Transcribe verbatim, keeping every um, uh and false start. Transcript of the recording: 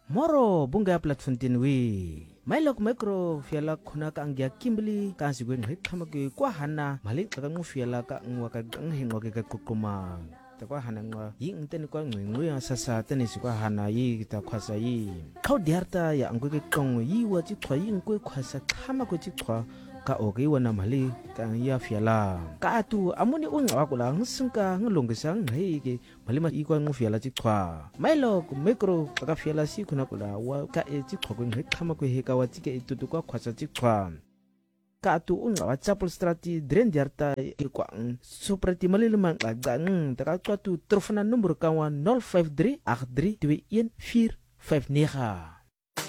Moro bunga platform we. Mailok micro fiala kuna ka angya Kimberly ka sigwen hikama ke kwa hana malik ka ngu fiala ka ngwa ka nghingo ke ka kukuma. Ta kwa hana ngwa yi nteni kwa ngwe ya sasa teni si kwa hana yi ta khwasa yi. Khau diarta ya ngwe ke kong yi wa ti khwa yi ngwe khwasa khama ko ti khwa ka oke wana mali ka ya fiala ka atu amuni unga wa kula ngsinka ngulongisang hei ke mali ma ikwa ngu fiala ti khwa mailo ku micro ka fiala si kuna kula wa ka e ti khwa ko ngi khama ko he ka wa ti ke itutu kwa khwasa ti khwa ka atu unga wa chapel strati dren diarta ke kwa soprati mali lemang la gang ta ka tu trofana numero ka wa nol vyf drie agt drie twee een vier vyf negen